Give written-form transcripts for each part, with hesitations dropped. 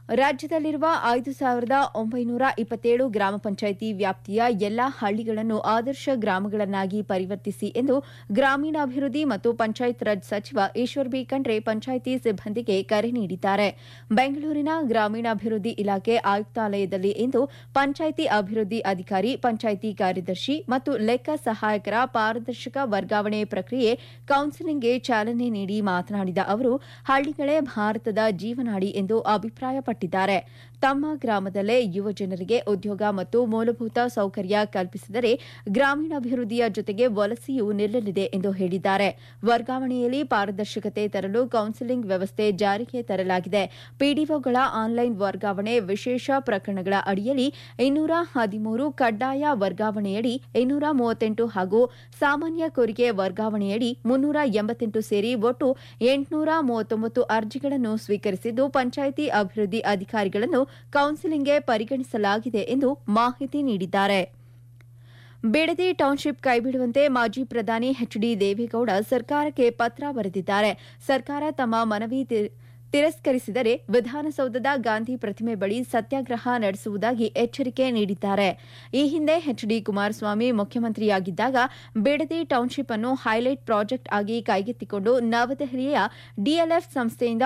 ರಾಜ್ಯದಲ್ಲಿರುವ 5,927 ಗ್ರಾಮ ಪಂಚಾಯಿತಿ ವ್ಯಾಪ್ತಿಯ ಎಲ್ಲಾ ಹಳ್ಳಿಗಳನ್ನು ಆದರ್ಶ ಗ್ರಾಮಗಳನ್ನಾಗಿ ಪರಿವರ್ತಿಸಿ ಎಂದು ಗ್ರಾಮೀಣಾಭಿವೃದ್ಧಿ ಮತ್ತು ಪಂಚಾಯತ್ ರಾಜ್ ಸಚಿವ ಈಶ್ವರ್ ಬಿ ಖಂಡ್ರೆ ಪಂಚಾಯಿತಿ ಸಿಬ್ಬಂದಿಗೆ ಕರೆ ನೀಡಿದ್ದಾರೆ. ಬೆಂಗಳೂರಿನ ಗ್ರಾಮೀಣಾಭಿವೃದ್ಧಿ ಇಲಾಖೆ ಆಯುಕ್ತಾಲಯದಲ್ಲಿ ಇಂದು ಪಂಚಾಯಿತಿ ಅಭಿವೃದ್ಧಿ ಅಧಿಕಾರಿ, ಪಂಚಾಯಿತಿ ಕಾರ್ಯದರ್ಶಿ ಮತ್ತು ಲೆಕ್ಕ ಸಹಾಯಕರ ಪಾರದರ್ಶಕ ವರ್ಗಾವಣೆ ಪ್ರಕ್ರಿಯೆ ಕೌನ್ಸೆಲಿಂಗ್ಗೆ ಚಾಲನೆ ನೀಡಿ ಮಾತನಾಡಿದ ಅವರು, ಹಳ್ಳಿಗಳೇ ಭಾರತದ ಜೀವನಾಡಿ ಎಂದು ಅಭಿಪ್ರಾಯಪಟ್ಟಿದ್ದಾರೆ. ತಮ್ಮ ಗ್ರಾಮದಲ್ಲೇ ಯುವ ಜನರಿಗೆ ಉದ್ಯೋಗ ಮತ್ತು ಮೂಲಭೂತ ಸೌಕರ್ಯ ಕಲ್ಪಿಸಿದರೆ ಗ್ರಾಮೀಣಾಭಿವೃದ್ಧಿಯ ಜೊತೆಗೆ ವಲಸೆಯೂ ನಿಲ್ಲಲಿದೆ ಎಂದು ಹೇಳಿದ್ದಾರೆ. ವರ್ಗಾವಣೆಯಲ್ಲಿ ಪಾರದರ್ಶಕತೆ ತರಲು ಕೌನ್ಸೆಲಿಂಗ್ ವ್ಯವಸ್ಥೆ ಜಾರಿಗೆ ತರಲಾಗಿದೆ. ಪಿಡಿಒಗಳ ಆನ್ಲೈನ್ ವರ್ಗಾವಣೆ, ವಿಶೇಷ ಪ್ರಕರಣಗಳ ಅಡಿಯಲ್ಲಿ 213, ಕಡ್ಡಾಯ ವರ್ಗಾವಣೆಯಡಿ 238 ಹಾಗೂ ಸಾಮಾನ್ಯ ಕೋರಿಕೆ ವರ್ಗಾವಣೆಯಡಿ 388 ಸೇರಿ ಒಟ್ಟು 839 ಅರ್ಜಿಗಳನ್ನು ಸ್ವೀಕರಿಸಿದ್ದು, ಪಂಚಾಯಿತಿ ಅಭಿವೃದ್ಧಿ ಅಧಿಕಾರಿಗಳನ್ನು ಕೌನ್ಸೆಲಿಂಗ್ಗೆ ಪರಿಗಣಿಸಲಾಗಿದೆ ಎಂದು ಮಾಹಿತಿ ನೀಡಿದ್ದಾರೆ. ಬಿಡದಿ ಟೌನ್ಶಿಪ್ ಕೈಬಿಡುವಂತೆ ಮಾಜಿ ಪ್ರಧಾನಿ ಎಚ್ಡಿ ದೇವೇಗೌಡ ಸರ್ಕಾರಕ್ಕೆ ಪತ್ರ ಬರೆದಿದ್ದಾರೆ. ಸರ್ಕಾರ ತಮ್ಮ ಮನವಿ ತಿರಸ್ಕರಿಸಿದರೆ ವಿಧಾನಸೌಧದ ಗಾಂಧಿ ಪ್ರತಿಮೆ ಬಳಿ ಸತ್ಯಾಗ್ರಹ ನಡೆಸುವುದಾಗಿ ಎಚ್ಚರಿಕೆ ನೀಡಿದ್ದಾರೆ. ಈ ಹಿಂದೆ ಎಚ್ಡಿ ಕುಮಾರಸ್ವಾಮಿ ಮುಖ್ಯಮಂತ್ರಿಯಾಗಿದ್ದಾಗ ಬಿಡದಿ ಟೌನ್ಶಿಪ್ ಅನ್ನು ಹೈಲೈಟ್ ಪ್ರಾಜೆಕ್ಟ್ ಆಗಿ ಕೈಗೆತ್ತಿಕೊಂಡು ನವದೆಹಲಿಯ ಡಿಎಲ್ಎಫ್ ಸಂಸ್ಥೆಯಿಂದ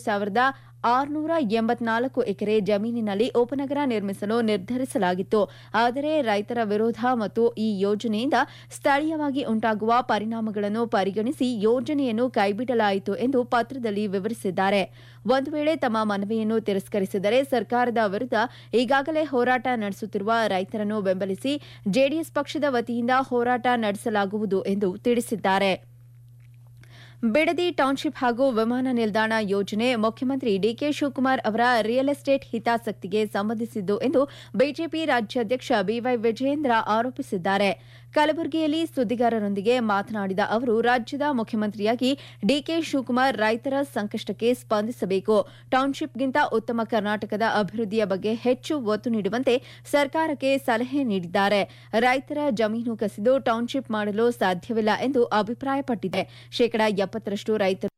9,684 ಎಕರೆ ಜಮೀನಿನಲ್ಲಿ ಉಪನಗರ ನಿರ್ಮಿಸಲು ನಿರ್ಧರಿಸಲಾಗಿತ್ತು. ಆದರೆ ರೈತರ ವಿರೋಧ ಮತ್ತು ಈ ಯೋಜನೆಯಿಂದ ಸ್ಥಳೀಯವಾಗಿ ಉಂಟಾಗುವ ಪರಿಣಾಮಗಳನ್ನು ಪರಿಗಣಿಸಿ ಯೋಜನೆಯನ್ನು ಕೈಬಿಡಲಾಯಿತು ಎಂದು ಪತ್ರದಲ್ಲಿ ವಿವರಿಸಿದ್ದಾರೆ. ಒಂದು ವೇಳೆ ತಮ್ಮ ಮನವಿಯನ್ನು ತಿರಸ್ಕರಿಸಿದರೆ ಸರ್ಕಾರದ ವಿರುದ್ಧ ಈಗಾಗಲೇ ಹೋರಾಟ ನಡೆಸುತ್ತಿರುವ ರೈತರನ್ನು ಬೆಂಬಲಿಸಿ ಜೆಡಿಎಸ್ ಪಕ್ಷದ ವತಿಯಿಂದ ಹೋರಾಟ ನಡೆಸಲಾಗುವುದು ಎಂದು ತಿಳಿಸಿದ್ದಾರೆ. ಬಿಡದಿ ಟೌನ್ಶಿಪ್ ಹಾಗೂ ವಿಮಾನ ನಿಲ್ದಾಣ ಯೋಜನೆ ಮುಖ್ಯಮಂತ್ರಿ ಡಿಕೆ ಶಿವಕುಮಾರ್ ಅವರ ರಿಯಲ್ ಎಸ್ಟೇಟ್ ಹಿತಾಸಕ್ತಿಗೆ ಸಂಬಂಧಿಸಿದ್ದು ಎಂದು ಬಿಜೆಪಿ ರಾಜ್ಯಾಧ್ಯಕ್ಷ ಬಿವೈ ವಿಜಯೇಂದ್ರ ಆರೋಪಿಸಿದ್ದಾರೆ. ಕಲಬುರಗಿಯಲ್ಲಿ ಸುದ್ದಿಗಾರರೊಂದಿಗೆ ಮಾತನಾಡಿದ ಅವರು, ರಾಜ್ಯದ ಮುಖ್ಯಮಂತ್ರಿಯಾಗಿ ಡಿಕೆ ಶಿವಕುಮಾರ್ ರೈತರ ಸಂಕಷ್ಟಕ್ಕೆ ಸ್ಪಂದಿಸಬೇಕು. ಟೌನ್ಶಿಪ್ಗಿಂತ ಉತ್ತಮ ಕರ್ನಾಟಕದ ಅಭಿವೃದ್ಧಿಯ ಬಗ್ಗೆ ಹೆಚ್ಚು ಒತ್ತು ನೀಡುವಂತೆ ಸರ್ಕಾರಕ್ಕೆ ಸಲಹೆ ನೀಡಿದ್ದಾರೆ. ರೈತರ ಜಮೀನು ಕಸಿದು ಟೌನ್ಶಿಪ್ ಮಾಡಲು ಸಾಧ್ಯವಿಲ್ಲ ಎಂದು ಅಭಿಪ್ರಾಯಪಟ್ಟಿದೆ. 70% ರೈತರು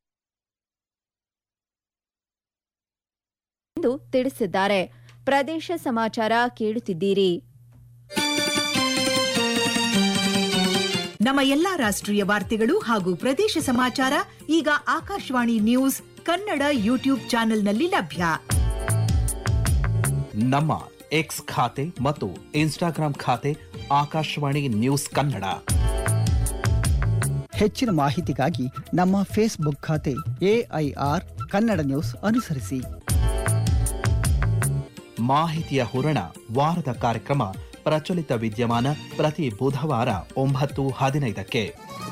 ಎಂದು ತಿಳಿಸಿದ್ದಾರೆ. ಪ್ರದೇಶ ಸಮಾಚಾರ ಕೇಳುತ್ತಿದ್ದೀರಿ. ನಮ್ಮ ಎಲ್ಲಾ ರಾಷ್ಟ್ರೀಯ ವಾರ್ತೆಗಳು ಹಾಗೂ ಪ್ರದೇಶ ಸಮಾಚಾರ ಈಗ ಆಕಾಶವಾಣಿ ನ್ಯೂಸ್ ಕನ್ನಡ ಯೂಟ್ಯೂಬ್ ಚಾನೆಲ್ನಲ್ಲಿ ಲಭ್ಯ. ನಮ್ಮ ಎಕ್ಸ್ ಖಾತೆ ಮತ್ತು ಇನ್ಸ್ಟಾಗ್ರಾಂ ಖಾತೆ ಆಕಾಶವಾಣಿ ನ್ಯೂಸ್ ಕನ್ನಡ. ಹೆಚ್ಚಿನ ಮಾಹಿತಿಗಾಗಿ ನಮ್ಮ ಫೇಸ್ಬುಕ್ ಖಾತೆ ಎಐಆರ್ ಕನ್ನಡ ನ್ಯೂಸ್ ಅನುಸರಿಸಿ. ಮಾಹಿತಿಯ ಹೂರಣ ವಾರದ ಕಾರ್ಯಕ್ರಮ ಪ್ರಚಲಿತ ವಿದ್ಯಮಾನ ಪ್ರತಿ ಬುಧವಾರ 9:15ಕ್ಕೆ.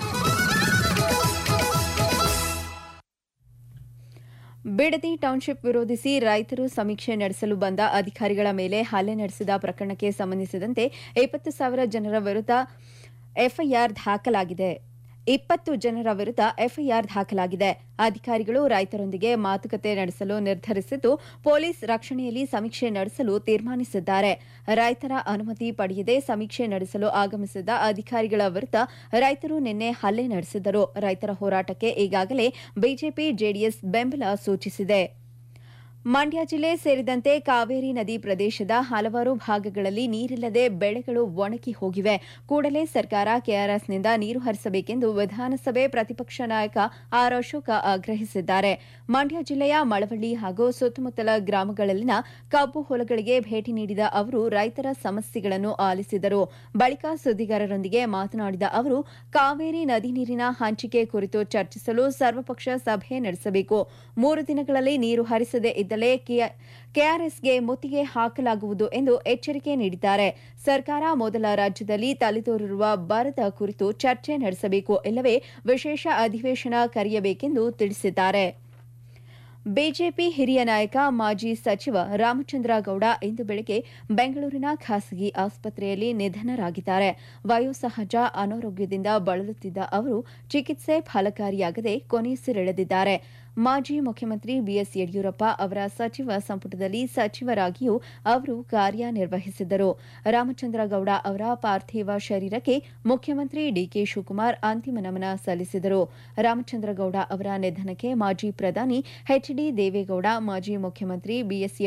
ಬಿಡದಿ ಟೌನ್ಶಿಪ್ ವಿರೋಧಿಸಿ ರೈತರು ಸಮೀಕ್ಷೆ ನಡೆಸಲು ಬಂದ ಅಧಿಕಾರಿಗಳ ಮೇಲೆ ಹಲ್ಲೆ ನಡೆಸಿದ ಪ್ರಕರಣಕ್ಕೆ ಸಂಬಂಧಿಸಿದಂತೆ 20,000 ಜನರ ವಿರುದ್ಧ ಎಫ್ಐಆರ್ ದಾಖಲಾಗಿದೆ. 20 ಜನರ ವಿರುದ್ಧ ಎಫ್ಐಆರ್ ದಾಖಲಾಗಿದೆ. ಅಧಿಕಾರಿಗಳು ರೈತರೊಂದಿಗೆ ಮಾತುಕತೆ ನಡೆಸಲು ನಿರ್ಧರಿಸಿದ್ದು, ಪೊಲೀಸ್ ರಕ್ಷಣೆಯಲ್ಲಿ ಸಮೀಕ್ಷೆ ನಡೆಸಲು ತೀರ್ಮಾನಿಸಿದ್ದಾರೆ. ರೈತರ ಅನುಮತಿ ಪಡೆಯದೆ ಸಮೀಕ್ಷೆ ನಡೆಸಲು ಆಗಮಿಸಿದ ಅಧಿಕಾರಿಗಳ ವಿರುದ್ಧ ರೈತರು ನಿನ್ನೆ ಹಲ್ಲೆ ನಡೆಸಿದ್ದರು. ರೈತರ ಹೋರಾಟಕ್ಕೆ ಈಗಾಗಲೇ ಬಿಜೆಪಿ, ಜೆಡಿಎಸ್ ಬೆಂಬಲ ಸೂಚಿಸಿದೆ. ಮಂಡ್ಯ ಜಿಲ್ಲೆ ಸೇರಿದಂತೆ ಕಾವೇರಿ ನದಿ ಪ್ರದೇಶದ ಹಲವಾರು ಭಾಗಗಳಲ್ಲಿ ನೀರಿಲ್ಲದೆ ಬೆಳೆಗಳು ಒಣಗಿ ಹೋಗಿವೆ. ಕೂಡಲೇ ಸರ್ಕಾರ ಕೆಆರ್ಎಸ್ನಿಂದ ನೀರು ಹರಿಸಬೇಕೆಂದು ವಿಧಾನಸಭೆ ಪ್ರತಿಪಕ್ಷ ನಾಯಕ ಆರ್ ಅಶೋಕ ಆಗ್ರಹಿಸಿದ್ದಾರೆ. ಮಂಡ್ಯ ಜಿಲ್ಲೆಯ ಮಳವಳ್ಳಿ ಹಾಗೂ ಸುತ್ತಮುತ್ತಲ ಗ್ರಾಮಗಳಲ್ಲಿನ ಕಬ್ಬು ಹೊಲಗಳಿಗೆ ಭೇಟಿ ನೀಡಿದ ಅವರು ರೈತರ ಸಮಸ್ಯೆಗಳನ್ನು ಆಲಿಸಿದರು. ಬಳಿಕ ಸುದ್ದಿಗಾರರೊಂದಿಗೆ ಮಾತನಾಡಿದ ಅವರು, ಕಾವೇರಿ ನದಿ ನೀರಿನ ಹಂಚಿಕೆ ಕುರಿತು ಚರ್ಚಿಸಲು ಸರ್ವಪಕ್ಷ ಸಭೆ ನಡೆಸಬೇಕು. 3 ದಿನಗಳಲ್ಲಿ ನೀರು ಹರಿಸದೇ ಇದ್ದಲ್ಲಿ ಕೆಆರ್ಎಸ್ಗೆ ಮುತ್ತಿಗೆ ಹಾಕಲಾಗುವುದು ಎಂದು ಎಚ್ಚರಿಕೆ ನೀಡಿದ್ದಾರೆ. ಸರ್ಕಾರ ಮೊದಲ ರಾಜ್ಯದಲ್ಲಿ ತಲೆದೋರಿರುವ ಬರದ ಕುರಿತು ಚರ್ಚೆ ನಡೆಸಬೇಕು, ಇಲ್ಲವೇ ವಿಶೇಷ ಅಧಿವೇಶನ ಕರೆಯಬೇಕೆಂದು ತಿಳಿಸಿದ್ದಾರೆ. ಬಿಜೆಪಿ ಹಿರಿಯ ನಾಯಕ ಮಾಜಿ ಸಚಿವ ರಾಮಚಂದ್ರ ಗೌಡ ಇಂದು ಬೆಳಗ್ಗೆ ಬೆಂಗಳೂರಿನ ಖಾಸಗಿ ಆಸ್ಪತ್ರೆಯಲ್ಲಿ ನಿಧನರಾಗಿದ್ದಾರೆ. ವಯೋಸಹಜ ಅನಾರೋಗ್ಯದಿಂದ ಬಳಲುತ್ತಿದ್ದ ಅವರು ಚಿಕಿತ್ಸೆ ಫಲಕಾರಿಯಾಗದೆ ಕೊನೆಯುಸಿರೆಳೆದಿದ್ದಾರೆ. ಮಾಜಿ ಮುಖ್ಯಮಂತ್ರಿ ಬಿಎಸ್ ಯಡಿಯೂರಪ್ಪ ಅವರ ಸಚಿವ ಸಂಪುಟದಲ್ಲಿ ಸಚಿವರಾಗಿಯೂ ಅವರು ಕಾರ್ಯನಿರ್ವಹಿಸಿದ್ದರು. ರಾಮಚಂದ್ರ ಗೌಡ ಅವರ ಪಾರ್ಥಿವ ಶರೀರಕ್ಕೆ ಮುಖ್ಯಮಂತ್ರಿ ಡಿಕೆ ಶಿವಕುಮಾರ್ ಅಂತಿಮ ನಮನ ಸಲ್ಲಿಸಿದರು. ರಾಮಚಂದ್ರ ಗೌಡ ಅವರ ನಿಧನಕ್ಕೆ ಮಾಜಿ ಪ್ರಧಾನಿ ಎಚ್ಡಿ ದೇವೇಗೌಡ, ಮಾಜಿ ಮುಖ್ಯಮಂತ್ರಿ ಬಿಎಸ್